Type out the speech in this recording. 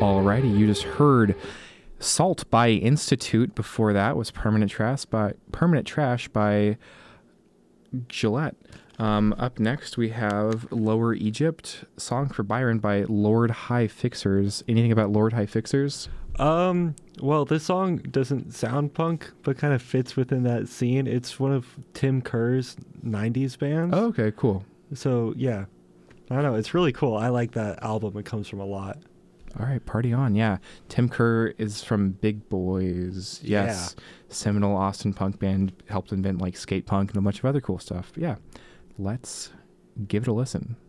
Alrighty, you just heard Salt by Institute. Before that was Permanent Trash by Gillette. Up next we have Lower Egypt, Song for Byron by Lord High Fixers. Anything about Lord High Fixers? Well, this song doesn't sound punk, but kind of fits within that scene. It's one of Tim Kerr's 90s bands. Oh, okay, cool. So, yeah. I don't know. It's really cool. I like that album. It comes from a lot. All right, party on. Yeah. Tim Kerr is from Big Boys. Yes. Yeah. Seminal Austin punk band, helped invent like skate punk and a bunch of other cool stuff. But yeah. Let's give it a listen.